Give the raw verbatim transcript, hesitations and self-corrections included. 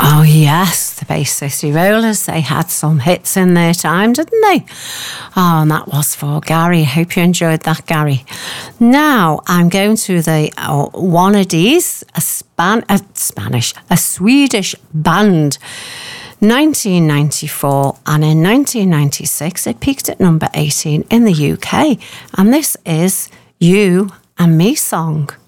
Oh, yes, the Bay City Rollers. They had some hits in their time, didn't they? Oh, and that was for Gary. Hope you enjoyed that, Gary. Now, I'm going to the uh, one of these, a, Span- a Spanish, a Swedish band. nineteen ninety-four, and in nineteen ninety-six, it peaked at number eighteen in the U K. And this is You and Me Song.